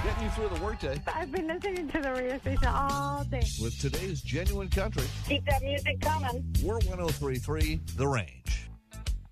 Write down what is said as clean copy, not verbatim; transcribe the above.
Getting you through the workday I've been listening to the radio station all day. with today's genuine country. Keep that music coming. We're 103.3 The Rain.